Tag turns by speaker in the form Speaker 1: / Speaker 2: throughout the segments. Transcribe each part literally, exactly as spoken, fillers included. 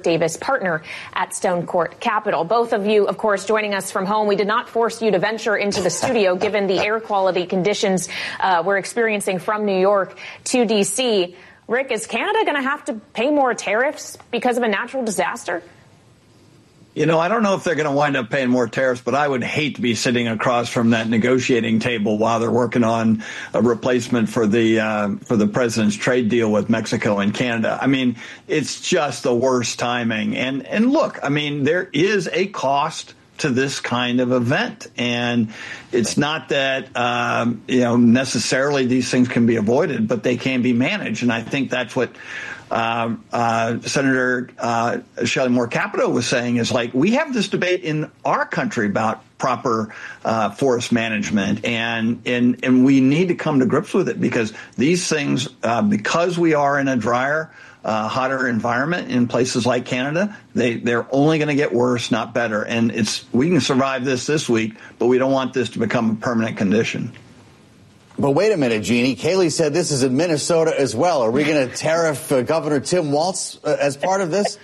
Speaker 1: Davis, partner at Stone Court Capital. Both of you, of course, joining us from home. We did not force you to venture into the studio given the air quality conditions uh, we're experiencing from New York to D C. Rick, is Canada going to have to pay more tariffs because of a natural disaster?
Speaker 2: You know, I don't know if they're going to wind up paying more tariffs, but I would hate to be sitting across from that negotiating table while they're working on a replacement for the uh, for the president's trade deal with Mexico and Canada. I mean, it's just the worst timing. And and look, I mean, there is a cost to this kind of event. And it's not that, um, you know, necessarily these things can be avoided, but they can be managed. And I think that's what Uh, uh, Senator uh, Shelley Moore Capito was saying is like, we have this debate in our country about proper uh, forest management, and, and and we need to come to grips with it, because these things, uh, because we are in a drier, uh, hotter environment in places like Canada, they, they're only going to get worse, not better. And it's we can survive this this week, but we don't want this to become a permanent condition.
Speaker 3: But wait a minute, Jeannie. Kayleigh said this is in Minnesota as well. Are we going to tariff uh, Governor Tim Walz uh, as part of this?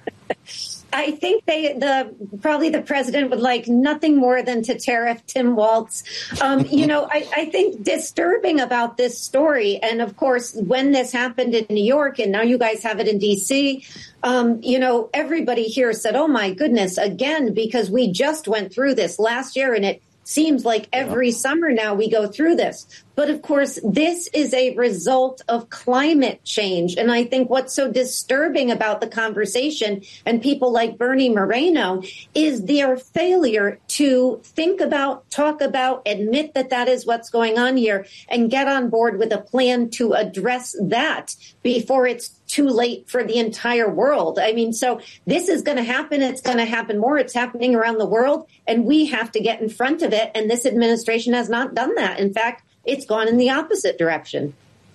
Speaker 4: I think they, the probably the president would like nothing more than to tariff Tim Walz. Um, you know, I, I think disturbing about this story, and of course, when this happened in New York, and now you guys have it in D C, um, you know, everybody here said, oh, my goodness, again, because we just went through this last year, and it seems like every summer now we go through this. But of course, this is a result of climate change. And I think what's so disturbing about the conversation and people like Bernie Moreno is their failure to think about, talk about, admit that that is what's going on here, and get on board with a plan to address that before it's too late for the entire world. I mean, so this is going to happen. It's going to happen more. It's happening around the world, and we have to get in front of it. And this administration has not done that. In fact, it's gone in the opposite direction.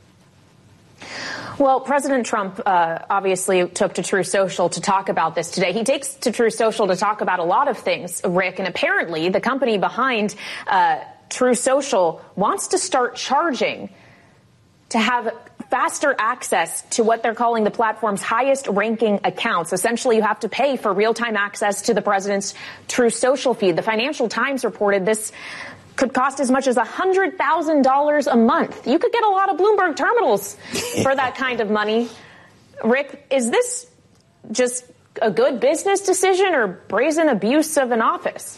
Speaker 1: Well, President Trump uh, obviously took to Truth Social to talk about this today. He takes to Truth Social to talk about a lot of things, Rick, and apparently the company behind uh, Truth Social wants to start charging to have faster access to what they're calling the platform's highest ranking accounts. Essentially, you have to pay for real-time access to the president's Truth Social feed. The Financial Times reported this could cost as much as one hundred thousand dollars a month. You could get a lot of Bloomberg terminals for that kind of money. Rick, is this just a good business decision or brazen abuse of an office?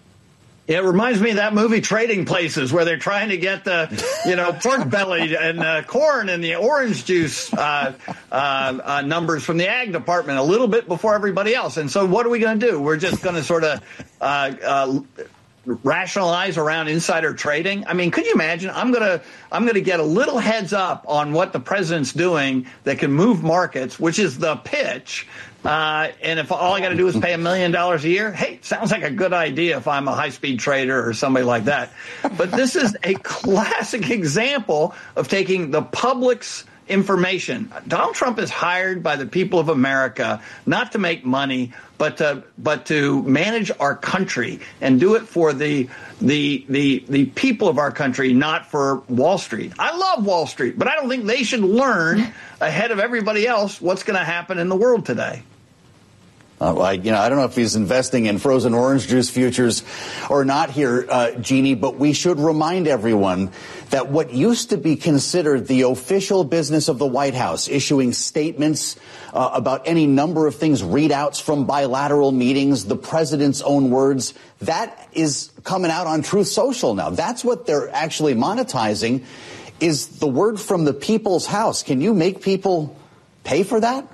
Speaker 2: It reminds me of that movie Trading Places, where they're trying to get the, you know, pork belly and uh, corn and the orange juice uh, uh, uh, numbers from the ag department a little bit before everybody else. And so what are we going to do? We're just going to sort of uh, uh, rationalize around insider trading. I mean, could you imagine? I'm going to I'm going to get a little heads up on what the president's doing that can move markets, which is the pitch. Uh, and if all I got to do is pay a million dollars a year, hey, sounds like a good idea if I'm a high-speed trader or somebody like that. But this is a classic example of taking the public's information. Donald Trump is hired by the people of America not to make money, but to, but to manage our country and do it for the the the the people of our country, not for Wall Street. I love Wall Street, but I don't think they should learn ahead of everybody else what's going to happen in the world today.
Speaker 3: Uh, I, you know, I don't know if he's investing in frozen orange juice futures or not here, uh, Jeannie, but we should remind everyone that what used to be considered the official business of the White House, issuing statements uh, about any number of things, readouts from bilateral meetings, the president's own words, that is coming out on Truth Social now. That's what they're actually monetizing, is the word from the people's house. Can you make people pay for that?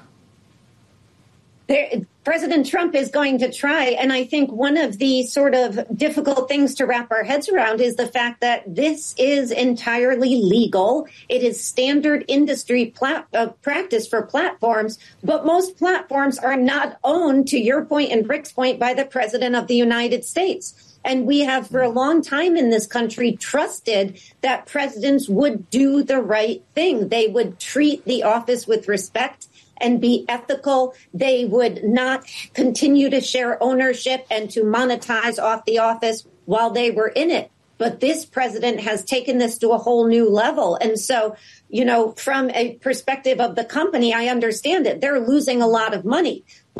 Speaker 4: There, President Trump is going to try. And I think one of the sort of difficult things to wrap our heads around is the fact that this is entirely legal. It is standard industry plat- uh, practice for platforms. But most platforms are not owned, to your point and Rick's point, by the president of the United States. And we have for a long time in this country trusted that presidents would do the right thing. They would treat the office with respect and be ethical. They would not continue to share ownership and to monetize off the office while they were in it. But this president has taken this to a whole new level. And so, you know, from a perspective of the company, I understand it. They're losing a lot of money.